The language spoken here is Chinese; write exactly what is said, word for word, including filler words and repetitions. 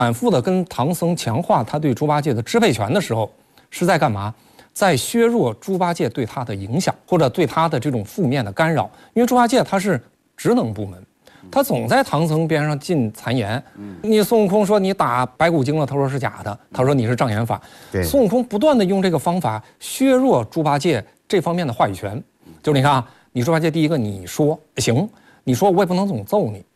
反复的跟唐僧强化他对猪八戒的支配权的时候，是在干嘛？在削弱猪八戒对他的影响，或者对他的这种负面的干扰。因为猪八戒他是职能部门，他总在唐僧边上进谗言。你孙悟空说你打白骨精了，他说是假的，他说你是障眼法。孙悟空不断的用这个方法削弱猪八戒这方面的话语权。就是你看啊，你猪八戒第一个你说行，你说我也不能总揍你，